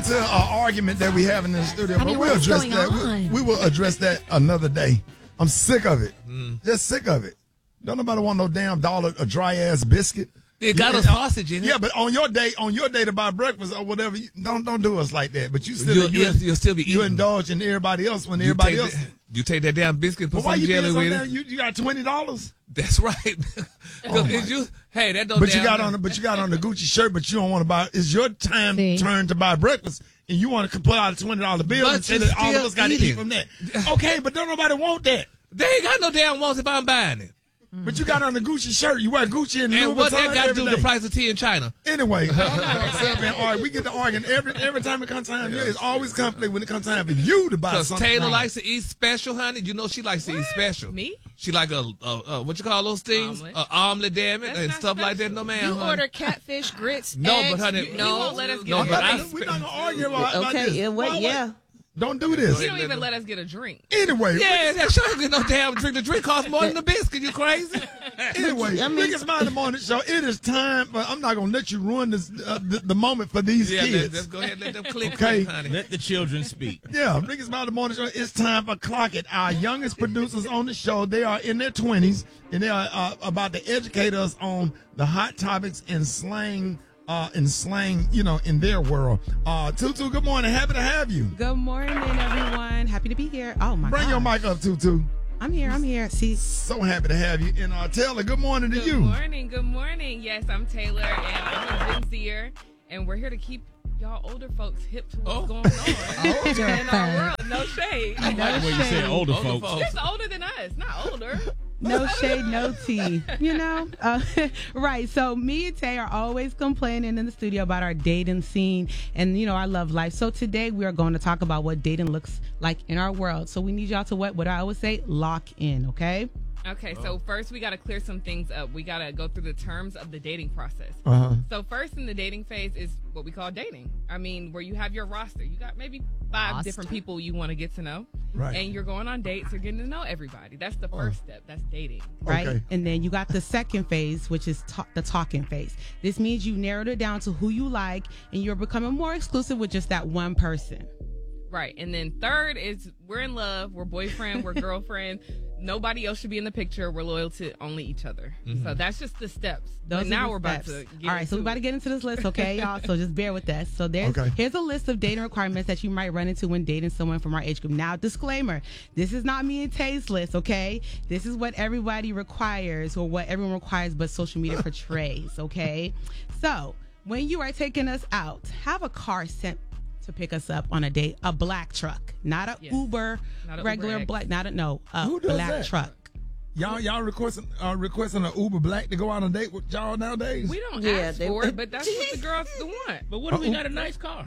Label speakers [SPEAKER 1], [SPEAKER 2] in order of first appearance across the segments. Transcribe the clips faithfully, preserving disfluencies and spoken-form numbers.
[SPEAKER 1] into an argument that we have in the studio,
[SPEAKER 2] I mean,
[SPEAKER 1] but we'll
[SPEAKER 2] what's
[SPEAKER 1] address
[SPEAKER 2] going
[SPEAKER 1] that.
[SPEAKER 2] on?
[SPEAKER 1] We, we will address that another day. I'm sick of it.
[SPEAKER 3] Mm.
[SPEAKER 1] Just sick of it. Don't nobody want no damn dollar a dry ass biscuit.
[SPEAKER 3] It got
[SPEAKER 1] Yeah,
[SPEAKER 3] a sausage in it.
[SPEAKER 1] Yeah, but on your day, on your day to buy breakfast or whatever, you, don't don't do us like that. But you still
[SPEAKER 3] You'll-
[SPEAKER 1] you,
[SPEAKER 3] you'll- you'll still be
[SPEAKER 1] you
[SPEAKER 3] eating.
[SPEAKER 1] indulge in everybody else when
[SPEAKER 3] You
[SPEAKER 1] everybody
[SPEAKER 3] take
[SPEAKER 1] else.
[SPEAKER 3] that- you take that damn biscuit, put
[SPEAKER 1] But why
[SPEAKER 3] some
[SPEAKER 1] you
[SPEAKER 3] jelly
[SPEAKER 1] being so
[SPEAKER 3] with
[SPEAKER 1] damn,
[SPEAKER 3] it.
[SPEAKER 1] you, you got twenty dollars?
[SPEAKER 3] That's right. 'Cause
[SPEAKER 1] Oh,
[SPEAKER 3] it's you, hey, that don't.
[SPEAKER 1] But you
[SPEAKER 3] damn-
[SPEAKER 1] got on, the, but you got on the Gucci shirt, but you don't want to buy. It's your time
[SPEAKER 2] See?
[SPEAKER 1] turn to buy breakfast, and you want to pull out a twenty dollar bill
[SPEAKER 3] But
[SPEAKER 1] and say
[SPEAKER 3] you
[SPEAKER 1] that all of
[SPEAKER 3] still
[SPEAKER 1] us got to
[SPEAKER 3] eating.
[SPEAKER 1] eat from that. Okay, but don't nobody want that.
[SPEAKER 3] They ain't got no damn wants if I'm buying it.
[SPEAKER 1] But you got on the Gucci shirt. You wear Gucci and,
[SPEAKER 3] And
[SPEAKER 1] Louis
[SPEAKER 3] what
[SPEAKER 1] Vuitton
[SPEAKER 3] that got to
[SPEAKER 1] every
[SPEAKER 3] do with the
[SPEAKER 1] day.
[SPEAKER 3] price of tea in China?
[SPEAKER 1] Anyway, I'm not gonna sit up and argue. We get to arguing every every time it comes time. Yeah, it's always conflict when it comes time for you to buy
[SPEAKER 3] Because
[SPEAKER 1] something.
[SPEAKER 3] Taylor
[SPEAKER 1] Right.
[SPEAKER 3] likes to eat special, honey. You know she likes to eat special.
[SPEAKER 4] Me?
[SPEAKER 3] She like a, a, a what you call those things?
[SPEAKER 4] Omelet.
[SPEAKER 3] A omelet, damn it,
[SPEAKER 4] That's
[SPEAKER 3] and
[SPEAKER 4] not
[SPEAKER 3] stuff like that.
[SPEAKER 4] special.
[SPEAKER 3] No man.
[SPEAKER 4] You
[SPEAKER 3] honey.
[SPEAKER 4] order catfish, grits,
[SPEAKER 3] No,
[SPEAKER 4] eggs.
[SPEAKER 3] but honey,
[SPEAKER 4] you, no, won't let us get
[SPEAKER 3] no,
[SPEAKER 4] a
[SPEAKER 3] but I-
[SPEAKER 4] drink.
[SPEAKER 1] We're not gonna argue about, about
[SPEAKER 5] Okay,
[SPEAKER 1] this.
[SPEAKER 5] yeah, what?
[SPEAKER 1] Why- why-
[SPEAKER 5] Yeah.
[SPEAKER 1] Don't do this.
[SPEAKER 4] You don't even let us get a drink.
[SPEAKER 1] Anyway,
[SPEAKER 3] Yeah, that sure get no damn drink. The drink costs more than the biscuit. You crazy?
[SPEAKER 1] Anyway,
[SPEAKER 5] I mean-
[SPEAKER 1] Rick is Mind the Morning Show. It is time, but I'm not gonna let you ruin this uh, the, the moment for these
[SPEAKER 3] Yeah, let,
[SPEAKER 1] kids.
[SPEAKER 3] let's go ahead and let them click,
[SPEAKER 1] Okay.
[SPEAKER 3] click, honey.
[SPEAKER 6] Let the children speak.
[SPEAKER 1] Yeah, Rick is Mind the Morning Show. It's time for Clock It. Our youngest producers on the show, they are in their twenties, and they are uh, about to educate us on the hot topics and slang. Uh, in slang, you know, in their world. Uh, Tutu, good morning. Happy to have you.
[SPEAKER 7] Good morning, everyone. Happy to be here. Oh my
[SPEAKER 1] Bring
[SPEAKER 7] God.
[SPEAKER 1] your mic up, Tutu.
[SPEAKER 7] I'm here. I'm here. See,
[SPEAKER 1] So happy to have you. And uh, Taylor, good morning to
[SPEAKER 4] Good
[SPEAKER 1] you.
[SPEAKER 4] morning, good morning. Yes, I'm Taylor, and I'm a Gen Zer, and we're here to keep y'all older folks hip to what's
[SPEAKER 3] Oh.
[SPEAKER 4] going on
[SPEAKER 2] Older
[SPEAKER 4] in our
[SPEAKER 2] folks.
[SPEAKER 4] world. No shade.
[SPEAKER 6] I like when you said older
[SPEAKER 3] Older
[SPEAKER 6] folks.
[SPEAKER 3] folks.
[SPEAKER 4] Just older than us, not older.
[SPEAKER 7] no shade, no tea. You know, uh, right? So me and Tay are always complaining in the studio about our dating scene and you know our love life. So today we are going to talk about what dating looks like in our world. So we need y'all to what? What I always say, lock in. Okay.
[SPEAKER 4] Okay, so first we got to clear some things up. We got to go through the terms of the dating process.
[SPEAKER 1] Uh-huh.
[SPEAKER 4] So first in the dating phase is what we call dating. I mean, where you have your roster. You got maybe five
[SPEAKER 2] Roster.
[SPEAKER 4] different people you want to get to know.
[SPEAKER 1] Right.
[SPEAKER 4] And you're going on dates. You're getting to know everybody. That's the first step. That's dating.
[SPEAKER 7] Right.
[SPEAKER 1] Okay.
[SPEAKER 7] And then you got the second phase, which is ta- the talking phase. This means you narrowed it down to who you like and you're becoming more exclusive with just that one person.
[SPEAKER 4] Right. And then third is we're in love. We're boyfriend. We're girlfriend. Nobody else should be in the picture. We're loyal to only each other. So that's just the steps.
[SPEAKER 7] Those
[SPEAKER 4] but
[SPEAKER 7] are
[SPEAKER 4] now
[SPEAKER 7] the
[SPEAKER 4] we're about
[SPEAKER 7] steps.
[SPEAKER 4] to get
[SPEAKER 7] All right, so we
[SPEAKER 4] into
[SPEAKER 7] about to
[SPEAKER 4] it.
[SPEAKER 7] get into this list, okay, y'all? So just bear with us. So there's
[SPEAKER 1] Okay.
[SPEAKER 7] here's a list of dating requirements that you might run into when dating someone from our age group. Now, disclaimer: this is not me and Tay's list, okay? This is what everybody requires, or what everyone requires, but social media portrays, okay? So when you are taking us out, have a car sent to pick us up on a date, a black truck, not a
[SPEAKER 4] Yes.
[SPEAKER 7] Uber,
[SPEAKER 4] Not a
[SPEAKER 7] regular
[SPEAKER 4] Uber X.
[SPEAKER 7] black, not a no, a
[SPEAKER 1] Who does
[SPEAKER 7] black
[SPEAKER 1] that?
[SPEAKER 7] truck.
[SPEAKER 1] Y'all, y'all requesting, uh, requesting an Uber Black to go on a date with y'all nowadays?
[SPEAKER 4] We don't
[SPEAKER 5] Yeah,
[SPEAKER 4] ask
[SPEAKER 5] they-
[SPEAKER 4] for it, but that's what the girls want.
[SPEAKER 6] But what if we got a nice car?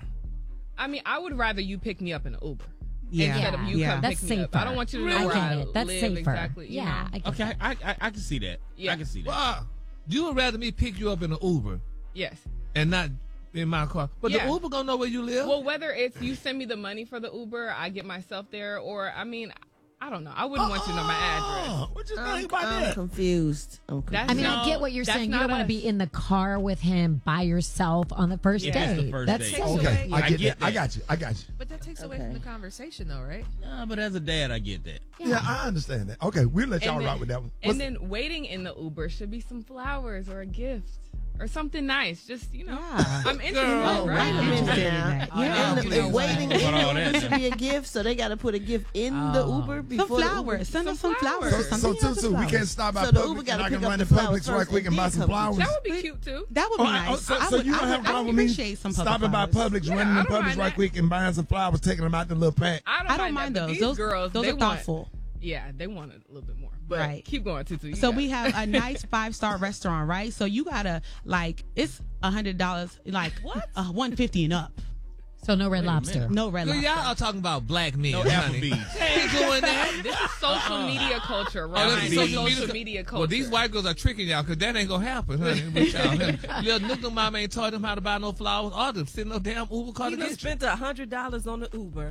[SPEAKER 4] I mean, I would rather you pick me up in an Uber
[SPEAKER 7] Yeah,
[SPEAKER 4] instead of you
[SPEAKER 7] yeah.
[SPEAKER 4] come
[SPEAKER 2] That's
[SPEAKER 4] pick me up.
[SPEAKER 2] safer.
[SPEAKER 4] I don't want you to know
[SPEAKER 2] I
[SPEAKER 4] where
[SPEAKER 2] get
[SPEAKER 4] I
[SPEAKER 2] it. That's
[SPEAKER 4] live
[SPEAKER 2] safer.
[SPEAKER 4] exactly. you
[SPEAKER 2] Yeah,
[SPEAKER 4] know.
[SPEAKER 2] I get
[SPEAKER 6] Okay,
[SPEAKER 2] it.
[SPEAKER 6] I, I I can see that.
[SPEAKER 4] Yeah.
[SPEAKER 6] I can see that.
[SPEAKER 3] Wow. You would rather me pick you up in an Uber
[SPEAKER 4] Yes.
[SPEAKER 3] and not in my car. But
[SPEAKER 4] Yeah.
[SPEAKER 3] the Uber gonna know where you live.
[SPEAKER 4] Well, whether it's you send me the money for the Uber, I get myself there, or I mean, I don't know. I wouldn't want you to know my address.
[SPEAKER 1] Oh, what you
[SPEAKER 5] I'm,
[SPEAKER 1] think about
[SPEAKER 5] I'm
[SPEAKER 1] that?
[SPEAKER 5] confused. I'm confused.
[SPEAKER 4] That's
[SPEAKER 2] I mean, I
[SPEAKER 4] No,
[SPEAKER 2] get what you're
[SPEAKER 4] that's
[SPEAKER 2] saying. You
[SPEAKER 4] not
[SPEAKER 2] don't want to
[SPEAKER 4] us.
[SPEAKER 2] be in the car with him by yourself on the first
[SPEAKER 6] If it's
[SPEAKER 2] date.
[SPEAKER 6] the first
[SPEAKER 2] That's
[SPEAKER 6] date.
[SPEAKER 2] safe.
[SPEAKER 1] Okay, I
[SPEAKER 6] I
[SPEAKER 1] get,
[SPEAKER 6] get
[SPEAKER 1] that. I
[SPEAKER 6] that.
[SPEAKER 1] got you. I got you.
[SPEAKER 4] But that takes away
[SPEAKER 5] Okay.
[SPEAKER 4] from the conversation, though, right?
[SPEAKER 6] Nah, but as a dad, I get that.
[SPEAKER 1] Yeah, I understand that. Okay, we'll let y'all
[SPEAKER 4] And then-
[SPEAKER 1] rock with that one.
[SPEAKER 4] And then waiting in the Uber should be some flowers or a gift or something nice. Just, you know,
[SPEAKER 7] Yeah.
[SPEAKER 4] I'm interested,
[SPEAKER 3] Girl.
[SPEAKER 5] Oh,
[SPEAKER 4] right?
[SPEAKER 5] wait a minute
[SPEAKER 7] Interested in
[SPEAKER 5] now.
[SPEAKER 7] that.
[SPEAKER 5] And
[SPEAKER 7] Yeah.
[SPEAKER 5] the-
[SPEAKER 3] please.
[SPEAKER 5] and waiting in
[SPEAKER 6] What all
[SPEAKER 5] the
[SPEAKER 6] that
[SPEAKER 5] Uber should
[SPEAKER 6] now?
[SPEAKER 5] be a gift, so they got to put a gift in the
[SPEAKER 2] Oh.
[SPEAKER 5] Uber
[SPEAKER 7] Some
[SPEAKER 5] before the Uber-
[SPEAKER 7] flowers. Send us some
[SPEAKER 4] Some
[SPEAKER 7] flowers.
[SPEAKER 4] flowers.
[SPEAKER 7] or
[SPEAKER 1] So,
[SPEAKER 7] something.
[SPEAKER 1] so
[SPEAKER 7] Yeah,
[SPEAKER 1] too,
[SPEAKER 7] some
[SPEAKER 1] we
[SPEAKER 7] flowers.
[SPEAKER 1] can't stop by
[SPEAKER 5] So the Uber
[SPEAKER 1] Publix and
[SPEAKER 5] gotta
[SPEAKER 1] I can
[SPEAKER 5] pick up
[SPEAKER 1] run
[SPEAKER 5] the
[SPEAKER 1] to
[SPEAKER 5] flowers
[SPEAKER 1] Publix right
[SPEAKER 5] first
[SPEAKER 1] quick
[SPEAKER 5] and
[SPEAKER 1] and buy
[SPEAKER 5] then
[SPEAKER 1] some
[SPEAKER 5] come
[SPEAKER 1] flowers.
[SPEAKER 4] That would be cute, too.
[SPEAKER 7] That would be
[SPEAKER 1] Oh, I- oh,
[SPEAKER 7] nice.
[SPEAKER 1] so,
[SPEAKER 7] I
[SPEAKER 1] so
[SPEAKER 7] would,
[SPEAKER 1] you don't
[SPEAKER 7] I
[SPEAKER 1] have a
[SPEAKER 7] would, I
[SPEAKER 1] problem
[SPEAKER 7] would
[SPEAKER 1] with me
[SPEAKER 7] appreciate some public
[SPEAKER 1] stopping by
[SPEAKER 7] flowers.
[SPEAKER 1] Publix,
[SPEAKER 4] Yeah,
[SPEAKER 1] running
[SPEAKER 4] I
[SPEAKER 1] in
[SPEAKER 4] don't
[SPEAKER 1] Publix
[SPEAKER 4] mind
[SPEAKER 1] right
[SPEAKER 4] that.
[SPEAKER 1] quick and buying some flowers, taking them out the little pack.
[SPEAKER 4] I don't,
[SPEAKER 7] I don't mind
[SPEAKER 4] that, but
[SPEAKER 7] those.
[SPEAKER 4] These
[SPEAKER 7] Those,
[SPEAKER 4] girls,
[SPEAKER 7] those
[SPEAKER 4] they
[SPEAKER 7] are
[SPEAKER 4] want-
[SPEAKER 7] thoughtful.
[SPEAKER 4] Yeah, they want a little bit more. But
[SPEAKER 7] Right.
[SPEAKER 4] keep going, Tutu. You
[SPEAKER 7] So
[SPEAKER 4] got
[SPEAKER 7] we
[SPEAKER 4] it.
[SPEAKER 7] have a nice five star restaurant, right? So you gotta like it's a hundred dollars, like
[SPEAKER 4] What?
[SPEAKER 7] uh, one fifty and up.
[SPEAKER 2] So no Red Lobster.
[SPEAKER 7] No red
[SPEAKER 3] Girl,
[SPEAKER 7] lobster.
[SPEAKER 3] y'all are talking about black men,
[SPEAKER 6] No
[SPEAKER 3] honey.
[SPEAKER 6] Applebee's.
[SPEAKER 3] They ain't doing that.
[SPEAKER 4] This is social media culture,
[SPEAKER 3] Oh,
[SPEAKER 4] right?
[SPEAKER 3] this is
[SPEAKER 4] social,
[SPEAKER 3] social
[SPEAKER 4] media, culture.
[SPEAKER 3] Well, these white girls are tricking y'all because that ain't gonna happen, honey. With y'all. Little Nook and Mama ain't taught them how to buy no flowers or to send no damn Uber car to
[SPEAKER 8] He done
[SPEAKER 3] get you.
[SPEAKER 8] spent a hundred dollars on the Uber.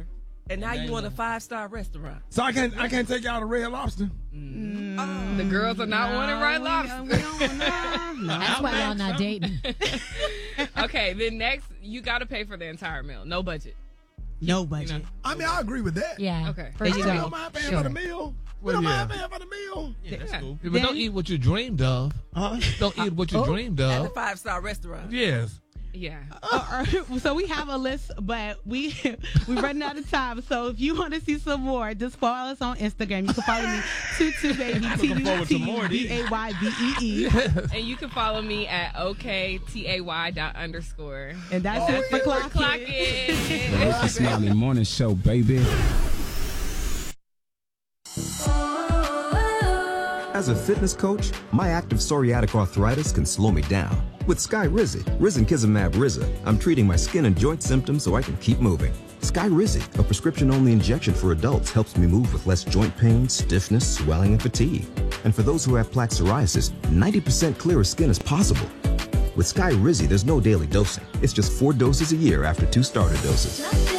[SPEAKER 8] And now you want a five-star restaurant.
[SPEAKER 1] So I can't I can't take y'all to Red Lobster.
[SPEAKER 4] Mm. Oh. The girls are not no, wanting Red Lobster.
[SPEAKER 7] We, we don't, no, no.
[SPEAKER 2] That's why y'all not dating.
[SPEAKER 4] Okay, then next you got to pay for the entire meal. No budget.
[SPEAKER 7] No budget.
[SPEAKER 4] You know?
[SPEAKER 1] I mean, I agree with that.
[SPEAKER 2] Yeah.
[SPEAKER 4] Okay.
[SPEAKER 2] For you
[SPEAKER 1] We
[SPEAKER 2] go.
[SPEAKER 1] don't mind paying
[SPEAKER 2] Sure.
[SPEAKER 1] for the meal. We
[SPEAKER 3] Well,
[SPEAKER 1] don't
[SPEAKER 3] yeah.
[SPEAKER 1] mind paying for the meal.
[SPEAKER 6] Yeah, that's
[SPEAKER 4] Yeah.
[SPEAKER 6] cool.
[SPEAKER 3] Yeah, but don't eat what you dreamed of.
[SPEAKER 1] Huh?
[SPEAKER 3] Don't eat what you
[SPEAKER 2] Oh.
[SPEAKER 3] dreamed
[SPEAKER 8] At a
[SPEAKER 3] of.
[SPEAKER 8] five-star restaurant.
[SPEAKER 3] Yes.
[SPEAKER 4] Yeah.
[SPEAKER 7] Uh, uh, so we have a list, but we we running out of time. So if you want to see some more, just follow us on Instagram. You can follow me Tutu Baby T U
[SPEAKER 6] forward to
[SPEAKER 7] T
[SPEAKER 6] more of
[SPEAKER 7] B
[SPEAKER 6] these.
[SPEAKER 7] A Y B E E,
[SPEAKER 4] And you can follow me at OKTAY dot underscore.
[SPEAKER 7] and that's
[SPEAKER 1] Oh,
[SPEAKER 7] it for
[SPEAKER 1] yeah.
[SPEAKER 7] Clock
[SPEAKER 4] Clock
[SPEAKER 7] It.
[SPEAKER 4] it.
[SPEAKER 9] Ricky Smiley Morning Show, baby.
[SPEAKER 10] As a fitness coach, my active psoriatic arthritis can slow me down. With Skyrizi, Risankizumab Riza, I'm treating my skin and joint symptoms so I can keep moving. Skyrizi, a prescription-only injection for adults, helps me move with less joint pain, stiffness, swelling, and fatigue. And for those who have plaque psoriasis, ninety percent clearer skin is possible. With Skyrizi, there's no daily dosing. It's just four doses a year after two starter doses.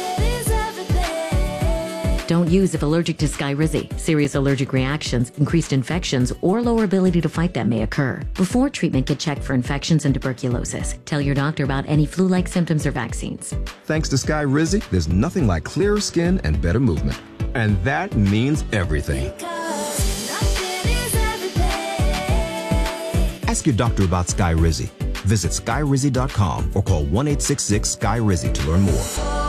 [SPEAKER 11] Don't use if allergic to Skyrizi. Serious allergic reactions, increased infections, or lower ability to fight them may occur. Before treatment, get checked for infections and tuberculosis. Tell your doctor about any flu-like symptoms or vaccines.
[SPEAKER 10] Thanks to Skyrizi, there's nothing like clearer skin and better movement. And that means everything. Ask your doctor about Skyrizi. Visit Skyrizi dot com or call one eight six six Sky Rizzy to learn more.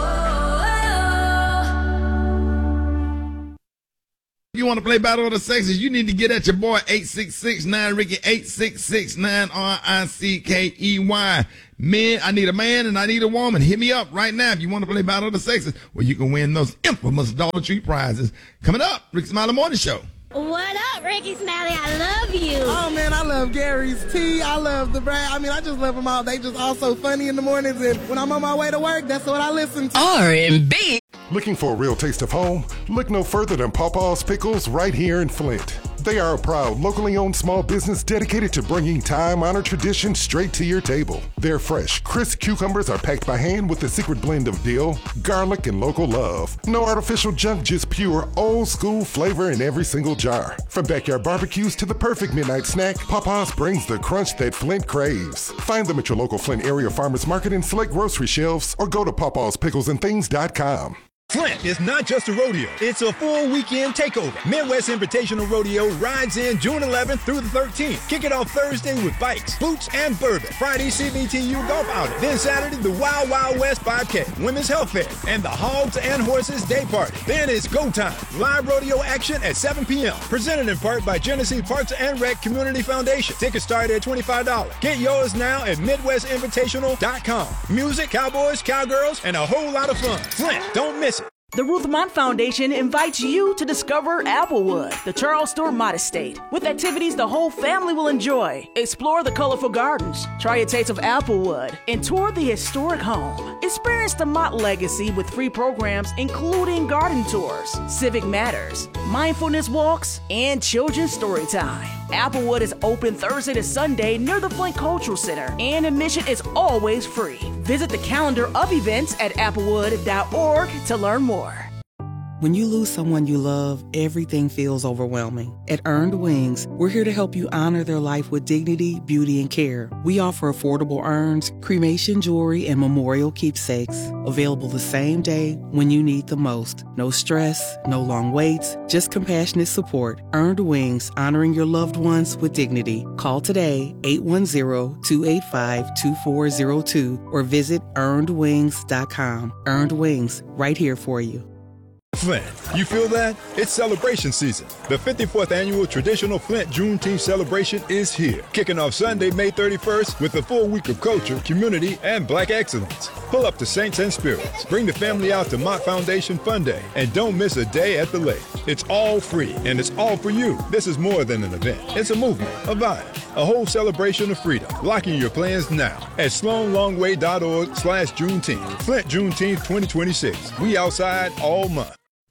[SPEAKER 1] If you want to play Battle of the Sexes, you need to get at your boy eight six six nine Ricky, eight six six nine R I C K E Y. Men, I need a man and I need a woman. Hit me up right now if you want to play Battle of the Sexes, where you can win those infamous Dollar Tree prizes. Coming up, Ricky Smiley Morning Show.
[SPEAKER 12] What up, Ricky Smiley? I love you.
[SPEAKER 5] Oh, man, I love Gary's tea. I love the brand. I mean, I just love them all. They just all so funny in the mornings, and when I'm on my way to work, that's what I listen to.
[SPEAKER 13] R and B.
[SPEAKER 14] Looking for a real taste of home? Look no further than Papa's Pickles right here in Flint. They are a proud, locally owned small business dedicated to bringing time-honored tradition straight to your table. Their fresh, crisp cucumbers are packed by hand with a secret blend of dill, garlic, and local love. No artificial junk, just pure, old-school flavor in every single jar. From backyard barbecues to the perfect midnight snack, Papa's brings the crunch that Flint craves. Find them at your local Flint area farmers market and select grocery shelves, or go to papas pickles and things dot com.
[SPEAKER 15] Flint is not just a rodeo, it's a full weekend takeover. Midwest Invitational Rodeo rides in June eleventh through the thirteenth. Kick it off Thursday with bikes, boots, and bourbon. Friday, C B T U golf outing. Then Saturday, the Wild Wild West five K, Women's Health Fair, and the Hogs and Horses Day Party. Then it's go time. Live rodeo action at seven p.m. Presented in part by Genesee Parks and Rec Community Foundation. Tickets start at twenty-five dollars. Get yours now at midwest invitational dot com. Music, cowboys, cowgirls, and a whole lot of fun. Flint, don't miss it.
[SPEAKER 16] The Ruth Mott Foundation invites you to discover Applewood, the Charles Store Mott Estate, with activities the whole family will enjoy. Explore the colorful gardens, try a taste of Applewood, and tour the historic home. Experience the Mott legacy with free programs including garden tours, civic matters, mindfulness walks, and children's story time. Applewood is open Thursday to Sunday near the Flint Cultural Center, and admission is always free. Visit the calendar of events at applewood dot org to learn more.
[SPEAKER 17] When you lose someone you love, everything feels overwhelming. At Earned Wings, we're here to help you honor their life with dignity, beauty, and care. We offer affordable urns, cremation jewelry, and memorial keepsakes. Available the same day when you need the most. No stress, no long waits, just compassionate support. Earned Wings, honoring your loved ones with dignity. Call today, eight one zero, two eight five, two four zero two, or visit earned wings dot com. Earned Wings, right here for you.
[SPEAKER 15] Flint, you feel that? It's celebration season. The fifty-fourth annual traditional Flint Juneteenth celebration is here. Kicking off Sunday, May thirty-first with a full week of culture, community, and black excellence. Pull up to Saints and Spirits. Bring the family out to Mott Foundation Fun Day. And don't miss a day at the lake. It's all free, and it's all for you. This is more than an event. It's a movement, a vibe, a whole celebration of freedom. Locking your plans now at sloan longway dot org slash Juneteenth. Flint Juneteenth twenty twenty-six. We outside all month.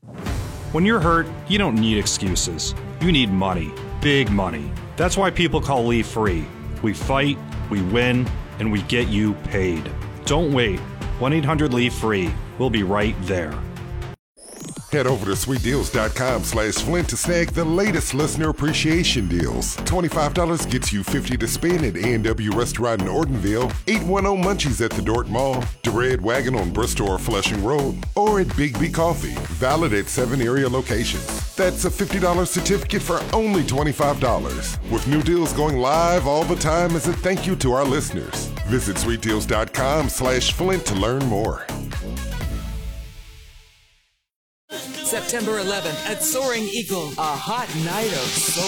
[SPEAKER 18] When you're hurt, you don't need excuses. You need money. Big money. That's why people call Leave Free. We fight, we win, and we get you paid. Don't wait. one eight hundred leave free. We'll be right there.
[SPEAKER 14] Head over to sweetdeals.com slash Flint to snag the latest listener appreciation deals. twenty-five dollars gets you fifty to spend at A and W Restaurant in Ortonville, eight one zero Munchies at the Dordt Mall, the Red Wagon on Bristol or Flushing Road, or at Big B Coffee, valid at seven area locations. That's a fifty dollars certificate for only twenty-five dollars. With new deals going live all the time as a thank you to our listeners. Visit sweetdeals.com slash Flint to learn more.
[SPEAKER 8] September eleventh at Soaring Eagle, a hot night of soul.